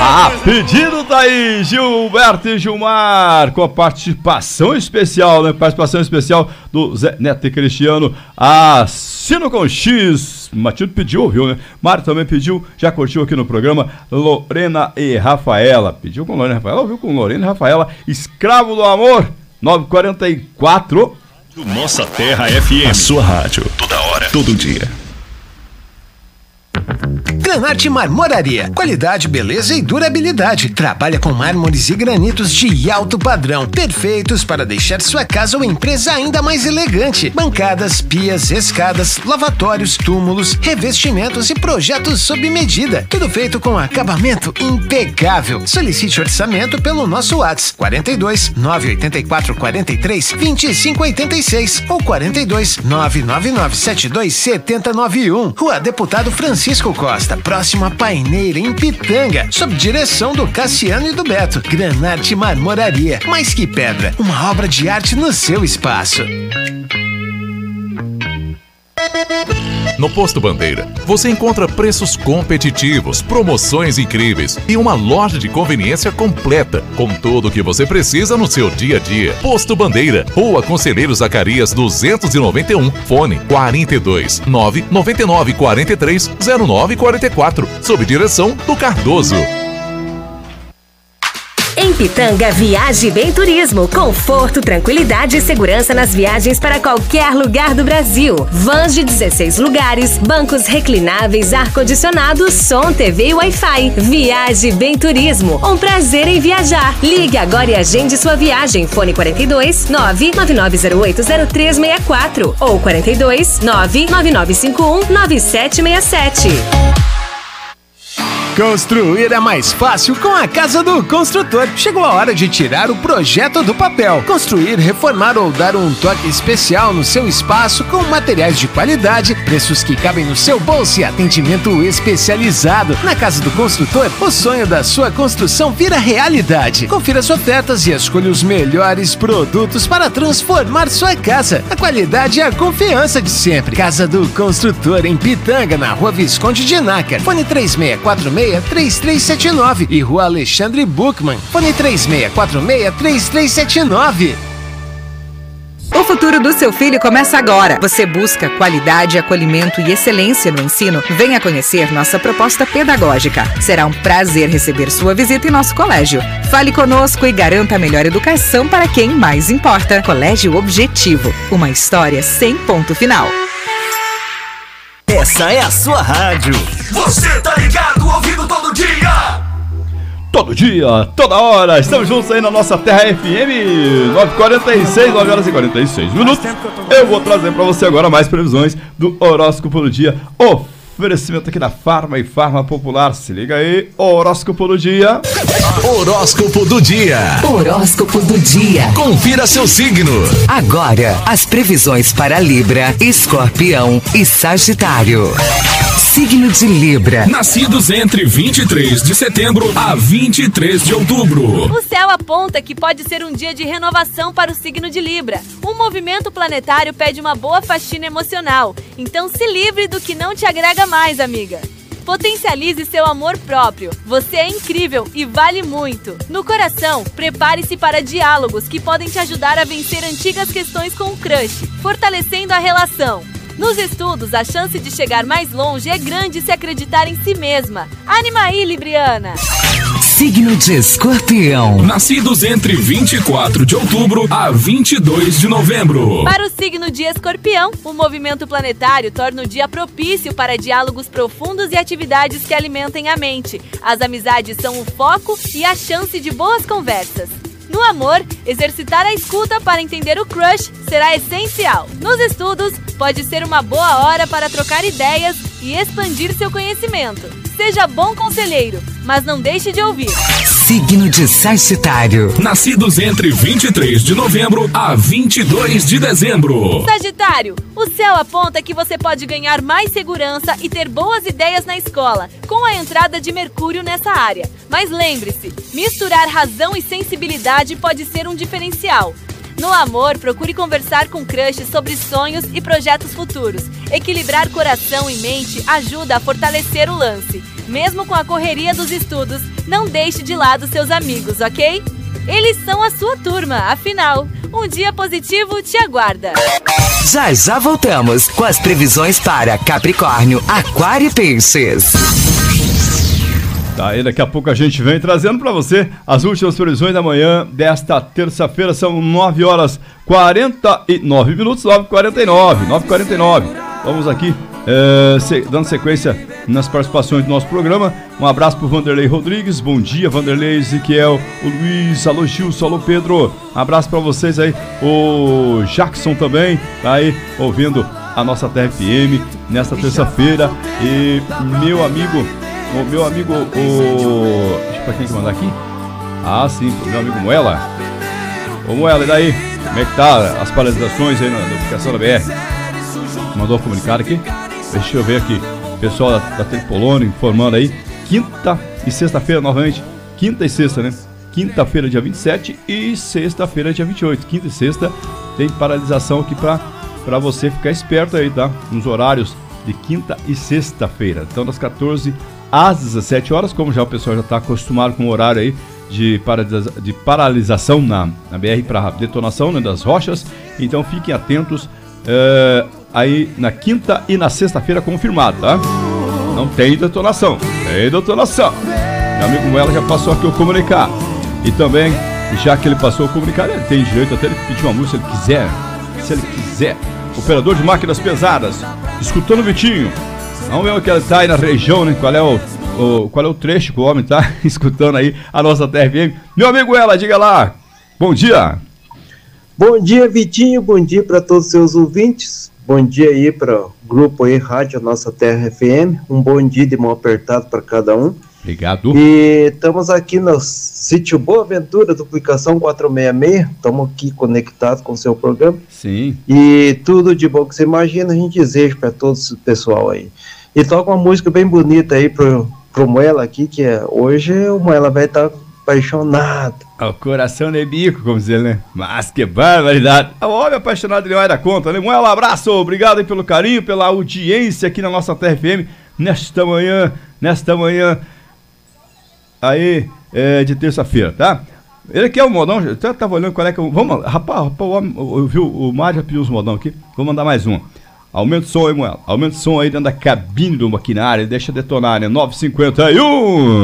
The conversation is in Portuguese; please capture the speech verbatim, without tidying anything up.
Ah, pedido tá aí, Gilberto e Gilmar, com a participação especial, né? Participação especial do Zé Neto e Cristiano. Assino com X. Matilde pediu, ouviu, né? Mário também pediu, já curtiu aqui no programa. Lorena e Rafaela. Pediu com Lorena e Rafaela, ouviu com Lorena e Rafaela. Escravo do Amor, nove e quarenta e quatro. Nossa Terra F M. A sua rádio. Toda hora. Todo dia. Granarte Marmoraria, qualidade, beleza e durabilidade. Trabalha com mármores e granitos de alto padrão, perfeitos para deixar sua casa ou empresa ainda mais elegante. Bancadas, pias, escadas, lavatórios, túmulos, revestimentos e projetos sob medida. Tudo feito com acabamento impecável. Solicite orçamento pelo nosso WhatsApp quarenta e dois, nove oito quatro, quarenta e três, vinte e cinco oitenta e seis ou quarenta e dois, nove nove nove sete dois sete zero nove um. Rua Deputado Francisco Costa, próximo a Paineira, em Pitanga, sob direção do Cassiano e do Beto. Granarte Marmoraria, mais que pedra, uma obra de arte no seu espaço. No Posto Bandeira, você encontra preços competitivos, promoções incríveis e uma loja de conveniência completa, com tudo o que você precisa no seu dia a dia. Posto Bandeira, Rua Conselheiro Zacarias duzentos e noventa e um, fone quarenta e dois, nove nove nove, quarenta e três, zero nove quarenta e quatro, sob direção do Cardoso. Em Pitanga, Viaje Bem Turismo. Conforto, tranquilidade e segurança nas viagens para qualquer lugar do Brasil. Vans de dezesseis lugares, bancos reclináveis, ar-condicionado, som, T V e Wi-Fi. Viaje Bem Turismo. Um prazer em viajar. Ligue agora e agende sua viagem. Fone quarenta e dois, nove nove nove zero oito zero três seis quatro ou quarenta e dois, nove nove nove cinco um nove sete seis sete. Construir é mais fácil com a Casa do Construtor. Chegou a hora de tirar o projeto do papel. Construir, reformar ou dar um toque especial no seu espaço com materiais de qualidade, preços que cabem no seu bolso e atendimento especializado. Na Casa do Construtor, o sonho da sua construção vira realidade. Confira as ofertas e escolha os melhores produtos para transformar sua casa. A qualidade e a confiança de sempre. Casa do Construtor, em Pitanga, na Rua Visconde de Nácar. Fone três seis quatro seis, três três sete nove e Rua Alexandre Buchmann. Fone três seis quatro seis, três três sete nove. O futuro do seu filho começa agora. Você busca qualidade, acolhimento e excelência no ensino? Venha conhecer nossa proposta pedagógica. Será um prazer receber sua visita em nosso colégio. Fale conosco e garanta a melhor educação para quem mais importa. Colégio Objetivo. Uma história sem ponto final. Essa é a sua rádio. Você tá ligado, ouvindo todo dia. Todo dia, toda hora, estamos juntos aí na nossa Terra F M, nove e quarenta e seis, nove horas e quarenta e seis minutos. Eu vou trazer para você agora mais previsões do horóscopo do dia. Oferecimento aqui da Farma e Farma Popular. Se liga aí, horóscopo do dia. Horóscopo do dia. Horóscopo do dia. Confira seu signo. Agora, as previsões para Libra, Escorpião e Sagitário. Signo de Libra. Nascidos entre vinte e três de setembro a vinte e três de outubro. O céu aponta que pode ser um dia de renovação para o signo de Libra. Um movimento planetário pede uma boa faxina emocional. Então se livre do que não te agrega mais, amiga. Potencialize seu amor próprio. Você é incrível e vale muito. No coração, prepare-se para diálogos que podem te ajudar a vencer antigas questões com o crush, fortalecendo a relação. Nos estudos, a chance de chegar mais longe é grande se acreditar em si mesma. Anima aí, Libriana! Signo de Escorpião. Nascidos entre vinte e quatro de outubro a vinte e dois de novembro. Para o signo de Escorpião, o movimento planetário torna o dia propício para diálogos profundos e atividades que alimentem a mente. As amizades são o foco e a chance de boas conversas. No amor, exercitar a escuta para entender o crush será essencial. Nos estudos, pode ser uma boa hora para trocar ideias e expandir seu conhecimento. Seja bom conselheiro, mas não deixe de ouvir. Signo de Sagitário. Nascidos entre vinte e três de novembro a vinte e dois de dezembro. Sagitário, o céu aponta que você pode ganhar mais segurança e ter boas ideias na escola, com a entrada de Mercúrio nessa área. Mas lembre-se, misturar razão e sensibilidade pode ser um diferencial. No amor, procure conversar com crush sobre sonhos e projetos futuros. Equilibrar coração e mente ajuda a fortalecer o lance. Mesmo com a correria dos estudos, não deixe de lado seus amigos, ok? Eles são a sua turma, afinal, um dia positivo te aguarda. Já já voltamos com as previsões para Capricórnio, Aquário e Peixes. Tá, aí daqui a pouco a gente vem trazendo para você as últimas previsões da manhã desta terça-feira. São nove horas e quarenta e nove minutos, nove e quarenta e nove, nove e quarenta e nove. Vamos aqui é, se, dando sequência nas participações do nosso programa. Um abraço pro Vanderlei Rodrigues, bom dia Vanderlei, Ezequiel, o Luiz, alô Gilson, alô Pedro. Um abraço para vocês aí, o Jackson também, tá aí ouvindo a nossa T F M nesta terça-feira. E meu amigo... O meu amigo, o... Deixa eu ver quem que mandar aqui. Ah, sim, o meu amigo Moela. Ô Moela, e daí? Como é que tá as paralisações aí na duplicação da B R? Mandou um comunicado aqui. Deixa eu ver aqui. Pessoal da, da Tripolone informando aí. Quinta e sexta-feira novamente. Quinta e sexta, né? Quinta-feira, dia vinte e sete e sexta-feira, dia vinte e oito. Quinta e sexta tem paralisação aqui pra, pra você ficar esperto aí, tá? Nos horários de quinta e sexta-feira. Então, das quatorze às dezessete horas, como já o pessoal já está acostumado com o horário aí de, paralisa, de paralisação na, na B R para detonação, né, das rochas. Então fiquem atentos é, aí na quinta e na sexta-feira confirmado, tá? Não tem detonação, tem detonação. Meu amigo Moela já passou aqui o comunicar. E também, já que ele passou o comunicar, ele tem direito até de pedir uma música se ele quiser. Se ele quiser. Operador de máquinas pesadas, escutando o Vitinho. Vamos ver o que ele tá aí na região, né? Qual é o, o, qual é o trecho que o homem tá escutando aí a nossa T F M. Meu amigo Ela, diga lá. Bom dia. Bom dia, Vitinho. Bom dia para todos os seus ouvintes. Bom dia aí para o grupo aí, Rádio Nossa Terra F M. Um bom dia de mão apertada para cada um. Obrigado. E estamos aqui no sítio Boa Ventura, duplicação quatrocentos e sessenta e seis. Estamos aqui conectados com o seu programa. Sim. E tudo de bom que você imagina, a gente deseja para todo o pessoal aí. E toca uma música bem bonita aí pro, pro Moela aqui, que é hoje o Moela vai estar tá apaixonado. O coração de bico, como dizer, né? Mas que barbaridade. O homem apaixonado ele vai dar conta, né? Moela, abraço, obrigado aí pelo carinho, pela audiência aqui na nossa T F M, nesta manhã, nesta manhã aí é, de terça-feira, tá? Ele quer o modão, eu tava olhando qual é que eu... Vamos, rapaz, rapaz o homem, eu vi o Mário já pediu os modão aqui, vou mandar mais um. Aumenta o som aí, Moela. Aumenta o som aí dentro da cabine do maquinário. Deixa detonar, né? nove e cinquenta e um.